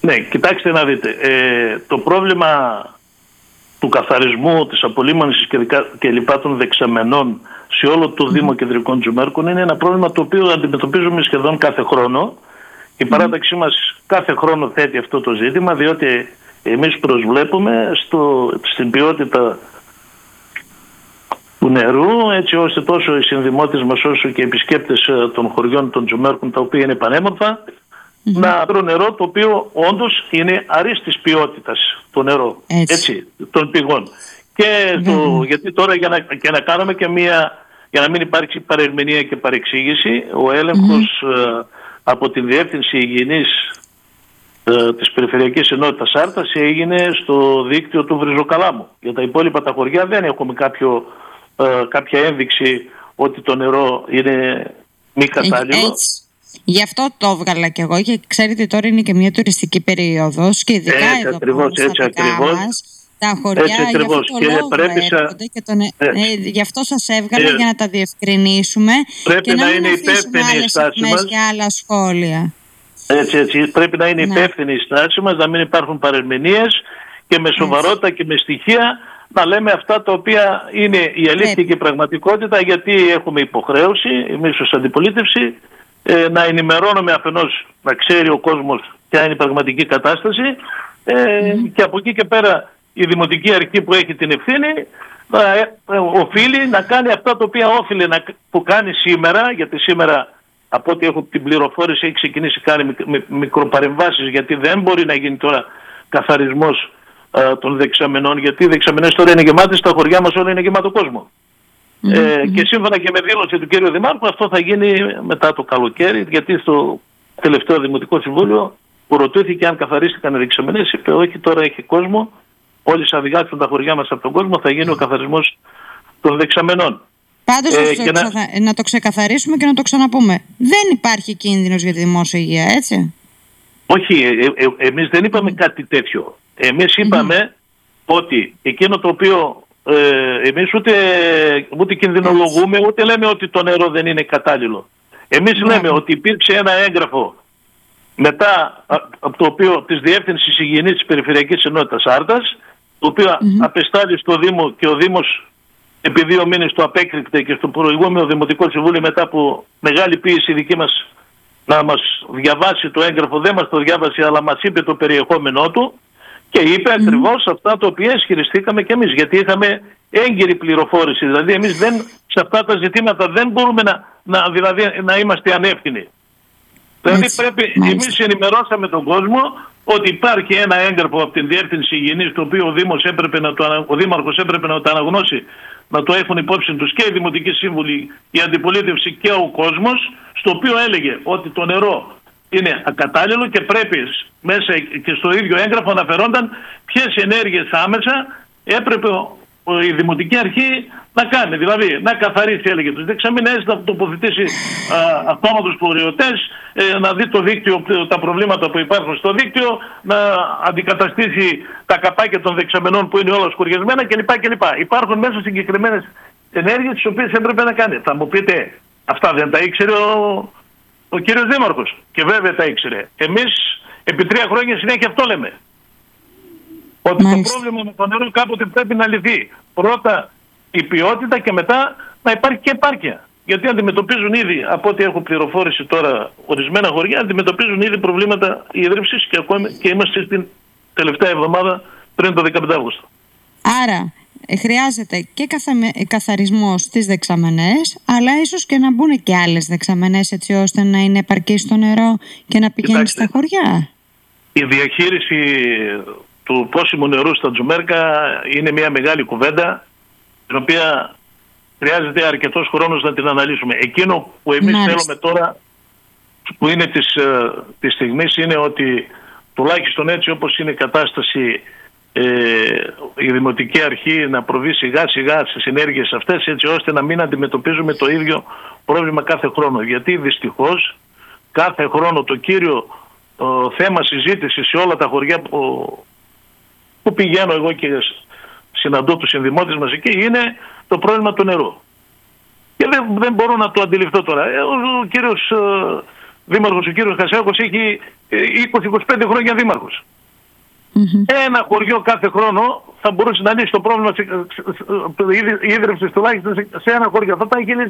Ναι, κοιτάξτε να δείτε. Το πρόβλημα του καθαρισμού, της απολύμανσης και λοιπά των δεξαμενών σε όλο το Δήμο Κεντρικών Τζουμέρκων είναι ένα πρόβλημα το οποίο αντιμετωπίζουμε σχεδόν κάθε χρόνο. Η παράταξή μας κάθε χρόνο θέτει αυτό το ζήτημα, διότι εμείς προσβλέπουμε στην ποιότητα του νερού, έτσι ώστε τόσο οι συνδημότες μας όσο και οι επισκέπτες των χωριών των Τζουμέρκων, τα οποία είναι πανέμορφα, να βρουν νερό το οποίο όντως είναι αρίστης ποιότητας το νερό, έτσι, των πηγών. Και γιατί τώρα για να κάνουμε και για να μην υπάρξει παρερμηνία και παρεξήγηση, ο έλεγχος από την Διεύθυνση Υγιεινής της Περιφερειακής Ενότητας Άρτας έγινε στο δίκτυο του Βριζοκαλάμου. Για τα υπόλοιπα τα χωριά δεν έχουμε κάποια ένδειξη ότι το νερό είναι μη κατάλληλο. Γι' αυτό το έβγαλα κι εγώ, και ξέρετε τώρα είναι και μια τουριστική περίοδος και ειδικά εδώ στα δικά μας, τα χωριά, γι' αυτό το λόγο έρχονται και γι' αυτό σας έβγαλα για να τα διευκρινίσουμε και να μην αφήσουμε άλλες αιχμές για άλλα σχόλια. Έτσι, πρέπει να είναι υπεύθυνη η στάση μας, να μην υπάρχουν παρερμηνίες και με σοβαρότητα και με στοιχεία να λέμε αυτά τα οποία είναι η αλήθεια και η πραγματικότητα, γιατί έχουμε υποχρέωση εμείς ως αντιπολίτευση να ενημερώνουμε αφενός, να ξέρει ο κόσμος ποια είναι η πραγματική κατάσταση και από εκεί και πέρα η Δημοτική Αρχή που έχει την ευθύνη οφείλει να κάνει αυτά τα οποία όφιλε που κάνει σήμερα, γιατί σήμερα από ό,τι έχω την πληροφόρηση έχει ξεκινήσει κάνει μικροπαρεμβάσεις, γιατί δεν μπορεί να γίνει τώρα καθαρισμός των δεξαμενών, γιατί οι δεξαμενές τώρα είναι γεμάτες, στα χωριά μας όλα είναι γεμάτο κόσμο. Και σύμφωνα και με δήλωση του κύριου Δημάρχου αυτό θα γίνει μετά το καλοκαίρι, γιατί στο τελευταίο Δημοτικό Συμβούλιο που ρωτήθηκε αν καθαρίστηκαν οι δεξαμενές, είπε όχι, τώρα έχει κόσμο, όλοι σαβιγάξουν τα χωριά μας από τον κόσμο, θα γίνει ο καθαρισμός των δεξαμενών. Πάντως να το ξεκαθαρίσουμε και να το ξαναπούμε. Δεν υπάρχει κίνδυνος για τη δημόσια υγεία, έτσι? Όχι, εμείς δεν είπαμε κάτι τέτοιο. Εμείς είπαμε ότι εκείνο το οποίο εμείς ούτε κινδυνολογούμε, ούτε λέμε ότι το νερό δεν είναι κατάλληλο. Εμείς λέμε ότι υπήρξε ένα έγγραφο μετά από το οποίο της Διεύθυνσης Υγιεινής της Περιφερειακής Ενότητας Άρτας, το οποίο απεστάλλει στο Δήμο και ο Δήμος επί 2 μήνες το απέκρικτε και στο προηγούμενο Δημοτικό Συμβούλιο μετά από μεγάλη πίεση δική μας να μας διαβάσει το έγγραφο, δεν μας το διάβασε αλλά μας είπε το περιεχόμενό του και είπε ακριβώς αυτά τα οποία ισχυριστήκαμε κι εμείς, γιατί είχαμε έγκυρη πληροφόρηση. Δηλαδή εμείς σε αυτά τα ζητήματα δεν μπορούμε να είμαστε ανεύθυνοι. Δηλαδή εμείς ενημερώσαμε τον κόσμο ότι υπάρχει ένα έγγραφο από την Διεύθυνση Υγιεινής, το οποίο ο Δήμαρχος έπρεπε να το αναγνώσει, να το έχουν υπόψη τους και οι Δημοτικοί Σύμβουλοι, η Αντιπολίτευση και ο κόσμος, στο οποίο έλεγε ότι το νερό είναι ακατάλληλο και πρέπει μέσα και στο ίδιο έγγραφο αναφερόνταν ποιες ενέργειες άμεσα έπρεπε η Δημοτική Αρχή να κάνει. Δηλαδή να καθαρίσει, έλεγε, τους δεξαμενές, να τοποθετήσει αυτόματους προοριωτές, να δει το δίκτυο, τα προβλήματα που υπάρχουν στο δίκτυο, να αντικαταστήσει τα καπάκια των δεξαμενών που είναι όλα σκουριασμένα κλπ. Υπάρχουν μέσα συγκεκριμένες ενέργειες τις οποίες έπρεπε να κάνει. Θα μου πείτε, αυτά δεν τα ήξερε ο κύριος Δήμαρχος? Και βέβαια τα ήξερε. Εμείς επί 3 χρόνια συνέχεια αυτό λέμε. Ότι το πρόβλημα με το νερό κάποτε πρέπει να λυθεί. Πρώτα η ποιότητα και μετά να υπάρχει και επάρκεια. Γιατί αντιμετωπίζουν ήδη, από ό,τι έχω πληροφόρηση τώρα, ορισμένα χωριά αντιμετωπίζουν ήδη προβλήματα ίδρυυσης και είμαστε στην τελευταία εβδομάδα πριν το 15 Αύγουστο. Άρα χρειάζεται και καθαρισμός στις δεξαμενές, αλλά ίσως και να μπουν και άλλες δεξαμενές έτσι ώστε να είναι επαρκή στο νερό και να πηγαίνει στα χωριά. Η διαχείριση του πόσιμου νερού στα Τζουμέρκα είναι μια μεγάλη κουβέντα, την οποία χρειάζεται αρκετός χρόνος να την αναλύσουμε. Εκείνο που εμείς θέλουμε τώρα, που είναι της στιγμής, είναι ότι τουλάχιστον έτσι όπως είναι η κατάσταση, η Δημοτική Αρχή να προβεί σιγά σιγά στις ενέργειες αυτές, έτσι ώστε να μην αντιμετωπίζουμε το ίδιο πρόβλημα κάθε χρόνο. Γιατί δυστυχώς κάθε χρόνο το κύριο θέμα συζήτηση σε όλα τα χωριά που πηγαίνω εγώ και συναντώ τους συνδημότες μας εκεί είναι το πρόβλημα του νερού. Και δεν μπορώ να το αντιληφθώ τώρα. Ο κύριος Δήμαρχος, ο κύριος Χασιάκος, έχει 20-25 χρόνια δήμαρχος. Ένα χωριό κάθε χρόνο θα μπορούσε να λύσει το πρόβλημα ίδρυυσης τουλάχιστον σε ένα χωριό.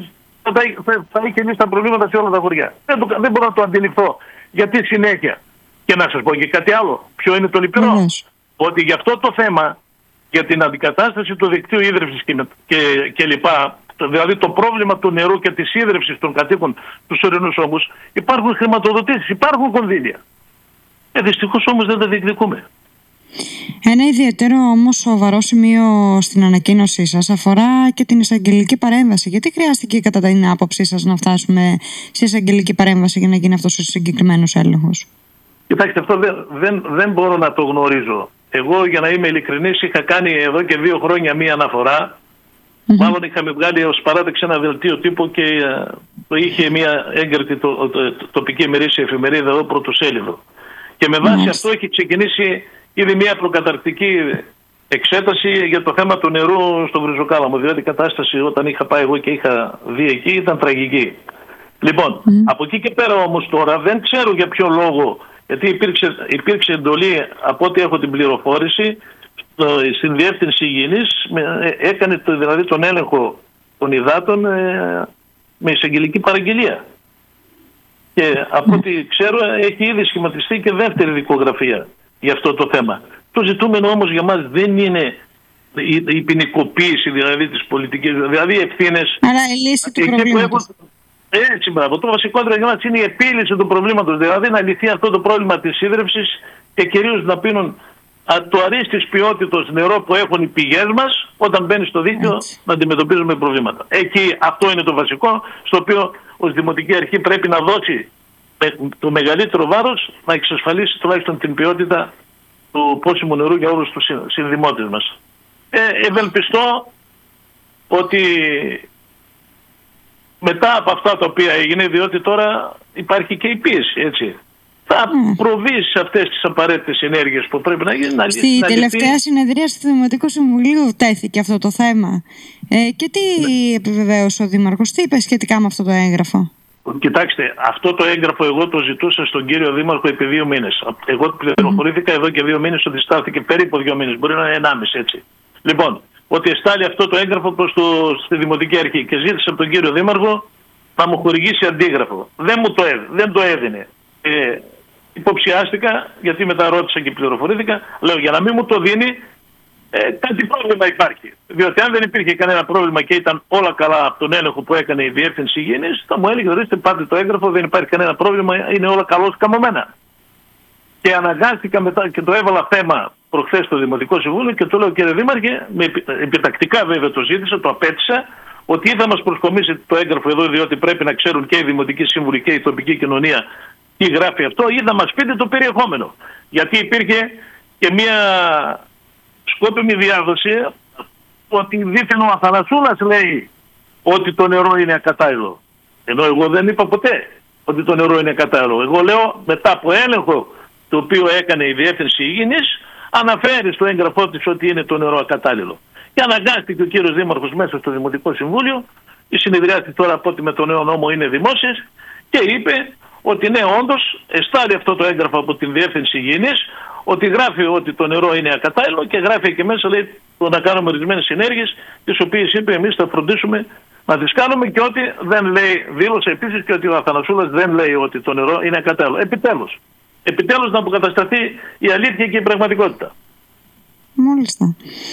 Θα είχε λύσει τα προβλήματα σε όλα τα χωριά. Δεν μπορώ να το αντιληφθώ. Γιατί συνέχεια. Και να σας πω και κάτι άλλο. Ποιο είναι το λυπηρό? Ότι για αυτό το θέμα, για την αντικατάσταση του δικτύου ίδρυυσης και λοιπά, δηλαδή το πρόβλημα του νερού και της ίδρυυσης των κατοίκων στους ορεινούς ώμους, υπάρχουν χρηματοδοτήσεις, υπάρχουν κονδύλια. Δυστυχώς όμως δεν τα διεκδικούμε. Ένα ιδιαίτερο όμως σοβαρό σημείο στην ανακοίνωσή σας αφορά και την εισαγγελική παρέμβαση. Γιατί χρειάστηκε κατά την άποψή σας να φτάσουμε σε εισαγγελική παρέμβαση για να γίνει αυτός ο συγκεκριμένος έλεγχος? Κοιτάξτε, αυτό δεν μπορώ να το γνωρίζω. Εγώ, για να είμαι ειλικρινής, είχα κάνει εδώ και 2 χρόνια μία αναφορά. Μάλλον είχαμε βγάλει ως παράδειγμα ένα δελτίο τύπου και είχε μία έγκριτη τοπική ημερήσια εφημερίδα εδώ, πρωτοσέλιδο. Και με βάση αυτό έχει ξεκινήσει ήδη μια προκαταρκτική εξέταση για το θέμα του νερού στο Βριζοκάλαμο. Διότι η κατάσταση όταν είχα πάει εγώ και είχα δει εκεί ήταν τραγική. Λοιπόν, από εκεί και πέρα όμως τώρα δεν ξέρω για ποιο λόγο, γιατί υπήρξε εντολή, από ό,τι έχω την πληροφόρηση, στην Διεύθυνση Υγιεινής, έκανε δηλαδή τον έλεγχο των υδάτων με εισαγγελική παραγγελία. Και από ό,τι ξέρω έχει ήδη σχηματιστεί και δεύτερη δικογραφία για αυτό το θέμα. Το ζητούμενο όμως για μας δεν είναι η ποινικοποίηση δηλαδή της πολιτικής, δηλαδή οι ευθύνες. Άρα η λύση του προβλήματος. Έτσι, μπράβο. Το βασικότερο για μας είναι η επίλυση του προβλήματος, δηλαδή να λυθεί αυτό το πρόβλημα της ίδρυυσης και κυρίως να πίνουν το αρίστης ποιότητος νερό που έχουν οι πηγές μας, όταν μπαίνει στο δίκαιο να αντιμετωπίζουμε προβλήματα. Εκεί αυτό είναι το βασικό, στο οποίο ως Δημοτική Αρχή πρέπει να δώσει το μεγαλύτερο βάρος, να εξασφαλίσει τουλάχιστον την ποιότητα του πόσιμου νερού για όλους τους συνδημότες μας. Ευελπιστώ ότι μετά από αυτά τα οποία έγινε, διότι τώρα υπάρχει και η πίεση, έτσι, θα προβεί σε αυτές τις απαραίτητες ενέργειες που πρέπει να γίνουν. Στη τελευταία συνεδρίαση του Δημοτικού Συμβουλίου τέθηκε αυτό το θέμα. Και τι επιβεβαίωσε ο Δήμαρχος, τι είπε σχετικά με αυτό το έγγραφο? Κοιτάξτε, αυτό το έγγραφο εγώ το ζητούσα στον κύριο Δήμαρχο επί 2 μήνες. Εγώ πληροφορήθηκα εδώ και 2 μήνες ότι στάθηκε περίπου 2 μήνες, μπορεί να είναι 1,5 έτσι. Λοιπόν, ότι εστάλει αυτό το έγγραφο προς στη Δημοτική Αρχή και ζήτησα από τον κύριο Δήμαρχο να μου χορηγήσει αντίγραφο. Δεν το έδινε. Υποψιάστηκα, γιατί μετά ρώτησα και πληροφορήθηκα, λέω για να μην μου το δίνει, κάτι πρόβλημα υπάρχει. Διότι αν δεν υπήρχε κανένα πρόβλημα και ήταν όλα καλά από τον έλεγχο που έκανε η Διεύθυνση Υγιεινής, θα μου έλεγε: ορίστε, πάτε το έγγραφο, δεν υπάρχει κανένα πρόβλημα, είναι όλα καλώς καμωμένα. Και αναγκάστηκα μετά και το έβαλα θέμα προχθές στο Δημοτικό Συμβούλιο και του λέω: κύριε Δήμαρχε, επιτακτικά βέβαια το ζήτησα, το απέτυσα, ότι ή θα μας προσκομίσει το έγγραφο εδώ, διότι πρέπει να ξέρουν και οι Δημοτικοί Σύμβουλοι και η τοπική κοινωνία τι γράφει αυτό, ή θα μας πείτε το περιεχόμενο. Γιατί υπήρχε και μια σκόπιμη διάδοση ότι δίθεν ο Αθανασούλας λέει ότι το νερό είναι ακατάλληλο. Ενώ εγώ δεν είπα ποτέ ότι το νερό είναι ακατάλληλο. Εγώ λέω μετά από έλεγχο το οποίο έκανε η Διεύθυνση Υγιεινής, αναφέρει στο έγγραφό της ότι είναι το νερό ακατάλληλο. Και αναγκάστηκε ο κύριος Δήμαρχος μέσα στο Δημοτικό Συμβούλιο, οι συνεδριάσεις τώρα από ότι με το νέο νόμο είναι δημόσιες, και είπε ότι ναι, όντως εστάλει αυτό το έγγραφο από την Διεύθυνση Υγιεινής, ότι γράφει ότι το νερό είναι ακατάλληλο και γράφει και μέσα, λέει, να κάνουμε ορισμένες ενέργειες, τις οποίες είπε εμείς θα φροντίσουμε να τις κάνουμε, και ότι δεν λέει, δήλωσε επίσης και ότι ο Αθανασούλας δεν λέει ότι το νερό είναι ακατάλληλο. Επιτέλους να αποκατασταθεί η αλήθεια και η πραγματικότητα. Μάλιστα.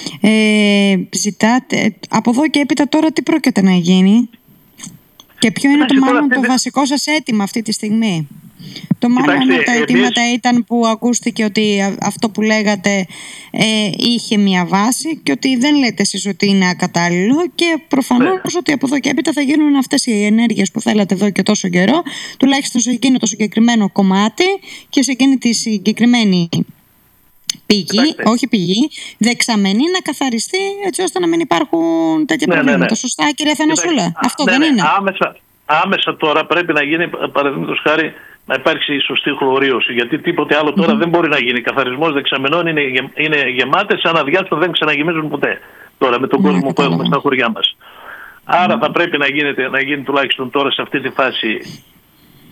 Ζητάτε από εδώ και έπειτα τώρα τι πρόκειται να γίνει και ποιο είναι το βασικό σας αίτημα αυτή τη στιγμή? Το μάλλον τα αιτήματα ήταν που ακούστηκε ότι αυτό που λέγατε είχε μια βάση και ότι δεν λέτε εσείς ότι είναι ακατάλληλο, και προφανώς ότι από εδώ και έπειτα θα γίνουν αυτές οι ενέργειες που θέλατε εδώ και τόσο καιρό, τουλάχιστον σε εκείνο το συγκεκριμένο κομμάτι και σε εκείνη τη συγκεκριμένη πηγή, όχι πηγή, δεξαμενή, να καθαριστεί έτσι ώστε να μην υπάρχουν τέτοια προβλήματα. Σωστά, κύριε Θανασούλα? Αυτό δεν είναι? Άμεσα τώρα πρέπει να γίνει, παραδείγματος χάρη, να υπάρξει η σωστή χλωρίωση. Γιατί τίποτε άλλο τώρα δεν μπορεί να γίνει. Καθαρισμός δεξαμενών είναι γεμάτες, αν αδειάσουν δεν ξαναγεμίζουν ποτέ. Τώρα με τον κόσμο που έχουμε στα χωριά μας. Άρα θα πρέπει να γίνει τουλάχιστον τώρα σε αυτή τη φάση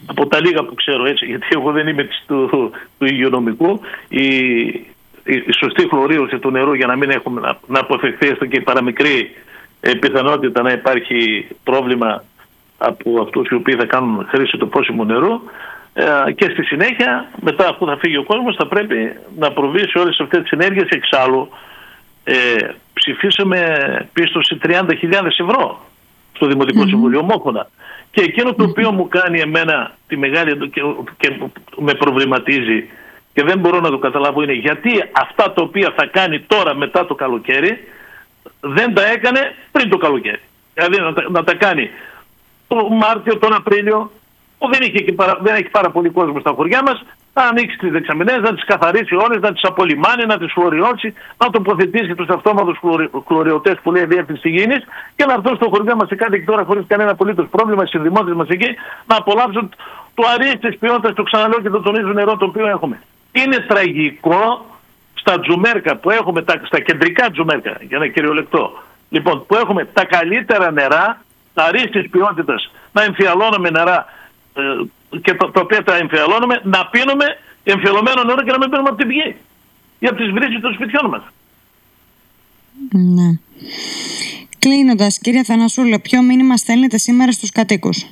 από τα λίγα που ξέρω, έτσι, γιατί εγώ δεν είμαι του υγειονομικού, η σωστή χλωρίωση του νερού για να μην έχουμε να αποφευθεί έστω και η παραμικρή πιθανότητα να υπάρχει πρόβλημα από αυτούς οι οποίοι θα κάνουν χρήση του πόσιμου νερού, και στη συνέχεια, μετά αφού θα φύγει ο κόσμος, θα πρέπει να προβεί σε όλες αυτές τις ενέργειες. Εξάλλου ψηφίσαμε πίστοση 30.000 ευρώ στο Δημοτικό Συμβούλιο ομόφωνα. Και εκείνο το οποίο μου κάνει εμένα τη μεγάλη και με προβληματίζει και δεν μπορώ να το καταλάβω είναι γιατί αυτά τα οποία θα κάνει τώρα μετά το καλοκαίρι δεν τα έκανε πριν το καλοκαίρι. Δηλαδή να τα κάνει τον Μάρτιο, τον Απρίλιο, που δεν έχει πάρα πολύ κόσμο στα χωριά μας, να ανοίξει τις δεξαμενές, να τις καθαρίσει όλες, να τις απολυμάνει, να τις χλωριώσει, να τοποθετήσει τους αυτόματους χλωριωτές που λέει Διεύθυνση Υγιεινής και να έρθουν στο χωριό μας σε κάτι και τώρα χωρίς κανένα απολύτως πρόβλημα στις δημότες μας εκεί να απολαύσουν το αρίστης ποιότητας, το ξαναλέω και το τονίζω, νερό το οποίο έχουμε. Είναι τραγικό στα τζουμέρκα που έχουμε, στα κεντρικά τζουμέρκα, για να κυριολεκτώ, λοιπόν, που έχουμε τα καλύτερα νερά, τα αρίστης ποιότητας, να εμφιαλώνουμε νερά και τα οποία τα εμφιαλώνουμε, να πίνουμε εμφιαλωμένο νερό και να μην πίνουμε από την πηγή ή από τις βρύσεις των σπιτιών μας. Ναι. Κλείνοντας, κύριε Θανασούλα, ποιο μήνυμα στέλνετε σήμερα στους κατοίκους?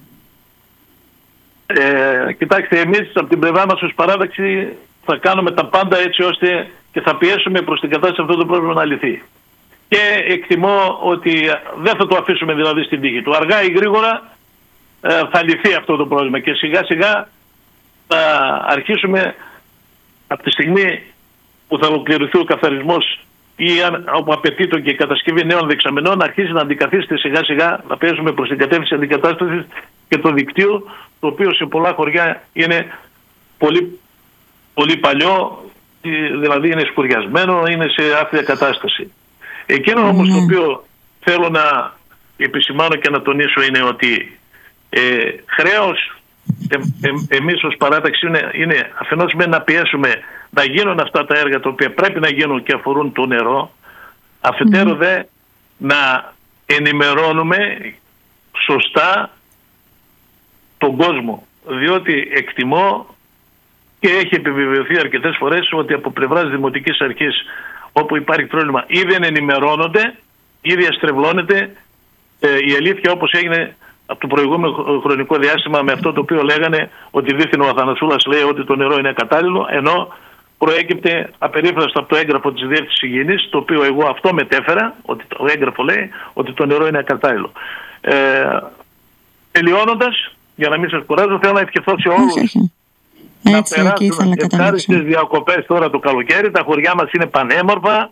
Κοιτάξτε, εμείς από την πλευρά μας ως παράταξη θα κάνουμε τα πάντα έτσι ώστε και θα πιέσουμε προς την κατάσταση αυτό το πρόβλημα να λυθεί. Και εκτιμώ ότι δεν θα το αφήσουμε δηλαδή στην τύχη του. Αργά ή γρήγορα θα λυθεί αυτό το πρόβλημα και σιγά σιγά θα αρχίσουμε από τη στιγμή που θα ολοκληρωθεί ο καθαρισμός ή όπου απαιτείται και η κατασκευή νέων δεξαμενών, να αρχίσει να αντικαθίσετε σιγά σιγά, να παίζουμε προς την κατεύθυνση αντικατάστασης και το δικτύο, το οποίο σε πολλά χωριά είναι πολύ, πολύ παλιό, δηλαδή είναι σκουριασμένο, είναι σε άθλια κατάσταση. Εκείνο όμως το οποίο θέλω να επισημάνω και να τονίσω είναι ότι χρέος εμείς ως παράταξη είναι αφενός με να πιέσουμε να γίνουν αυτά τα έργα τα οποία πρέπει να γίνουν και αφορούν το νερό, αφετέρου δε να ενημερώνουμε σωστά τον κόσμο, διότι εκτιμώ και έχει επιβεβαιωθεί αρκετές φορές ότι από πλευράς Δημοτικής Αρχής όπου υπάρχει πρόβλημα ή δεν ενημερώνονται ή διαστρεβλώνεται η αλήθεια, όπως έγινε από το προηγούμενο χρονικό διάστημα με αυτό το οποίο λέγανε ότι δίθεν ο Αθανασούλας λέει ότι το νερό είναι ακατάλληλο, ενώ προέκυπτε απερίφραστα από το έγγραφο της Διεύθυνσης Υγιεινής, το οποίο εγώ αυτό μετέφερα, ότι το έγγραφο λέει ότι το νερό είναι ακατάλληλο. Τελειώνοντας, για να μην σας κουράζω, θέλω να ευχηθώ σε όλους να περάσουν ευχάριστες διακοπές τώρα το καλοκαίρι. Τα χωριά μας είναι πανέμορφα.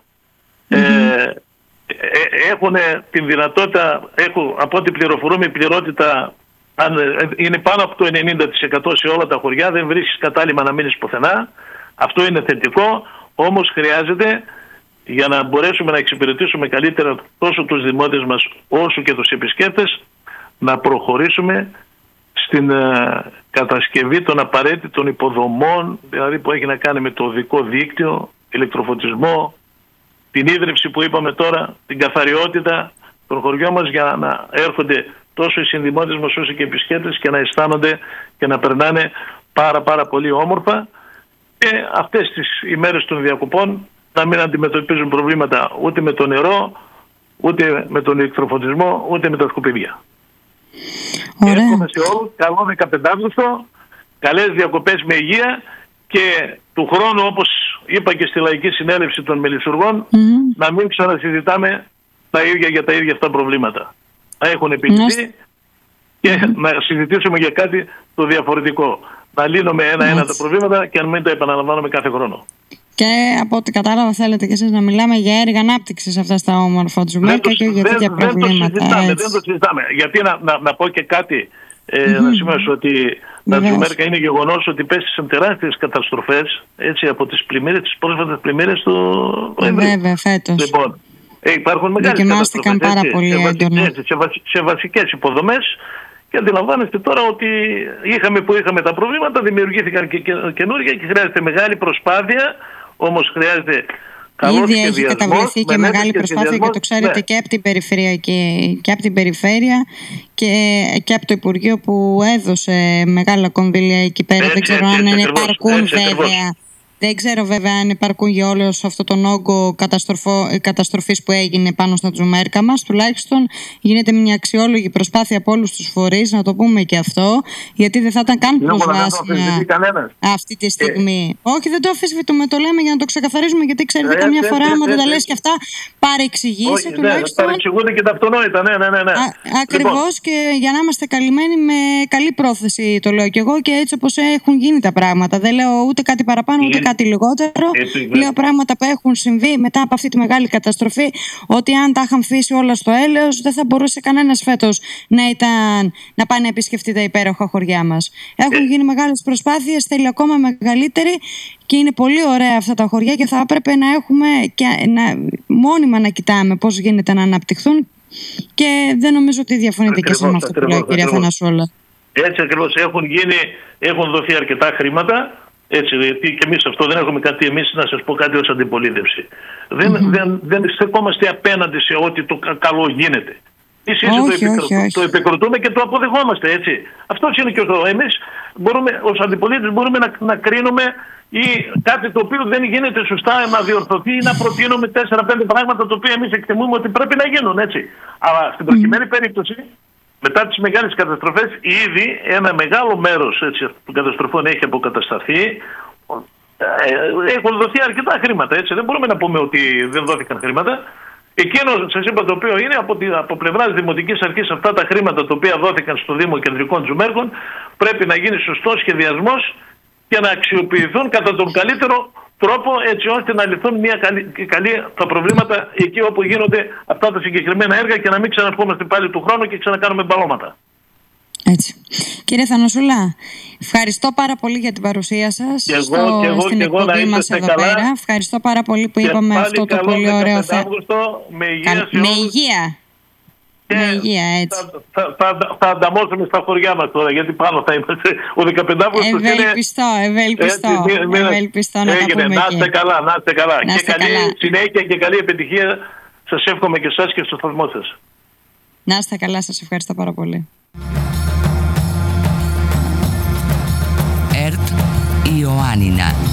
Έχουν την δυνατότητα, από ό,τι πληροφορούμε, η πληρότητα είναι πάνω από το 90% σε όλα τα χωριά. Δεν βρίσκεις κατάλημα να μείνεις πουθενά. Αυτό είναι θετικό, όμως χρειάζεται για να μπορέσουμε να εξυπηρετήσουμε καλύτερα τόσο τους δημότες μας όσο και τους επισκέπτες να προχωρήσουμε στην κατασκευή των απαραίτητων υποδομών, δηλαδή που έχει να κάνει με το οδικό δίκτυο, ηλεκτροφωτισμό, την ίδρυυση που είπαμε τώρα, την καθαριότητα των χωριών μας για να έρχονται τόσο οι συνδημότες μας όσο και οι επισκέπτες και να αισθάνονται και να περνάνε πάρα πολύ όμορφα και αυτές τις ημέρες των διακοπών να μην αντιμετωπίζουν προβλήματα ούτε με το νερό, ούτε με τον ηλεκτροφωτισμό, ούτε με τα σκουπίδια. Εύχομαι σε όλους καλό 15 Αύγουστο, καλές διακοπές με υγεία και του χρόνου, όπως είπα και στη Λαϊκή Συνέλευση των Μελισσουργών, να μην ξανασυζητάμε τα ίδια για τα ίδια αυτά προβλήματα. Να έχουν επιληθεί και να συζητήσουμε για κάτι το διαφορετικό. Να λύνουμε ένα-ένα τα προβλήματα και να μην τα επαναλαμβάνουμε κάθε χρόνο. Και από ό,τι κατάλαβα θέλετε και εσείς να μιλάμε για έργα ανάπτυξης αυτά στα όμορφα τζουμέρκα και για τέτοια προβλήματα. Δεν το συζητάμε. Γιατί να πω και κάτι, να σημαίνω ότι τα τζουμέρκα είναι γεγονός ότι πέστησαν τεράστιες καταστροφές έτσι, από τις πρόσφατες πλημμύρες του Βέβαια, φέτος. Λοιπόν, υπάρχουν μεγάλες καταστροφές πάρα πολύ σε βασικές υποδομές. Και αντιλαμβάνεστε τώρα ότι που είχαμε τα προβλήματα, δημιουργήθηκαν και καινούργια και χρειάζεται μεγάλη προσπάθεια, όμως χρειάζεται Ήδη έχει καταβληθεί και μεγάλη προσπάθεια και το ξέρετε και από την περιφερειακή και από την περιφέρεια και από το Υπουργείο που έδωσε μεγάλα κονδύλια εκεί πέρα. Δεν ξέρω αν επαρκούν βέβαια. Δεν ξέρω βέβαια αν υπαρκούν για όλο αυτό τον όγκο καταστροφής που έγινε πάνω στα τζουμέρκα μας. Τουλάχιστον γίνεται μια αξιόλογη προσπάθεια από όλους τους φορείς, να το πούμε και αυτό, γιατί δεν θα ήταν καν προσβάσιμο αυτή τη στιγμή. Όχι, δεν το αφισβητούμε, το λέμε για να το ξεκαθαρίσουμε, γιατί ξέρετε καμιά φορά άμα δεν τα λες και αυτά παρεξηγήσει. Τουλάχιστον παρεξηγούνται και τα αυτονόητα, ναι. Ακριβώς, και για να είμαστε καλυμμένοι με καλή πρόθεση, το λέω και εγώ, και έτσι όπως έχουν γίνει τα πράγματα. Δεν λέω ούτε κάτι παραπάνω ούτε κάτι λιγότερο. Λέω πράγματα που έχουν συμβεί μετά από αυτή τη μεγάλη καταστροφή, ότι αν τα είχαν αφήσει όλα στο έλεος, δεν θα μπορούσε κανένας φέτος να πάει να επισκεφτεί τα υπέροχα χωριά μας. Έχουν γίνει μεγάλες προσπάθειες, θέλει ακόμα μεγαλύτερη, και είναι πολύ ωραία αυτά τα χωριά και θα έπρεπε να έχουμε και μόνιμα να κοιτάμε πώς γίνεται να αναπτυχθούν, και δεν νομίζω ότι διαφωνείτε και εσείς με αυτό που λέω, κυρία Θανασούλα. Έτσι ακριβώς έχουν δοθεί αρκετά χρήματα. Έτσι, γιατί και εμείς αυτό δεν έχουμε κάτι, εμείς να σας πω κάτι ως αντιπολίτευση. Δεν στεκόμαστε απέναντι σε ό,τι το καλό γίνεται. Το επικροτούμε και το αποδεχόμαστε, έτσι. Αυτός είναι και εμείς ως αντιπολίτες μπορούμε να κρίνουμε ή κάτι το οποίο δεν γίνεται σωστά να διορθωθεί ή να προτείνουμε 4-5 πράγματα τα οποία εμείς εκτιμούμε ότι πρέπει να γίνουν, έτσι. Αλλά στην προκειμένη περίπτωση, μετά τις μεγάλες καταστροφές, ήδη ένα μεγάλο μέρος των καταστροφών έχει αποκατασταθεί. Έχουν δοθεί αρκετά χρήματα, έτσι. Δεν μπορούμε να πούμε ότι δεν δόθηκαν χρήματα. Εκείνο, σας είπα, το οποίο είναι από πλευράς Δημοτικής Αρχής, αυτά τα χρήματα τα οποία δόθηκαν στο Δήμο Κεντρικών Τζουμέρκων πρέπει να γίνει σωστός σχεδιασμός και να αξιοποιηθούν κατά τον καλύτερο τρόπο, έτσι ώστε να λυθούν τα προβλήματα εκεί όπου γίνονται αυτά τα συγκεκριμένα έργα και να μην ξαναρχόμαστε πάλι του χρόνου και ξανακάνουμε μπαλώματα. Έτσι. Κύριε Θανασούλα, ευχαριστώ πάρα πολύ για την παρουσία σας στην εκπομπή μας εδώ πέρα. Ευχαριστώ πάρα πολύ που είπαμε αυτό το πολύ ωραίο θέμα. Με υγεία. Με υγεία, έτσι. Θα ανταμώσουμε στα χωριά μας τώρα, γιατί πάνω θα είμαστε. Ο 15 Αύγουστος είναι... Ευελπιστώ να τα πούμε. Να είστε καλά. Και καλή συνέχεια και καλή επιτυχία. Σας εύχομαι και εσάς και στο σταθμό σας. Να είστε καλά, σας ευχαριστώ πάρα πολύ. ΕΡΤ Ιωάννινα.